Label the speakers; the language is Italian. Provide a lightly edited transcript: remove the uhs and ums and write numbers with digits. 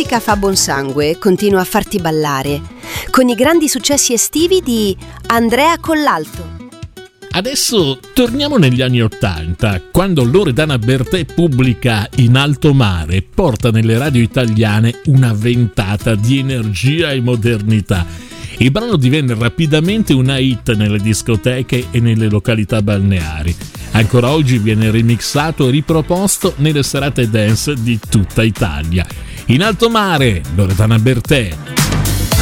Speaker 1: musica fa buon sangue e continua a farti ballare, con i grandi successi estivi di Andrea Collalto.
Speaker 2: Adesso torniamo negli anni '80, quando Loredana Bertè pubblica In alto mare, porta nelle radio italiane una ventata di energia e modernità. Il brano divenne rapidamente una hit nelle discoteche e nelle località balneari. Ancora oggi viene remixato e riproposto nelle serate dance di tutta Italia. In alto mare, Loredana Bertè.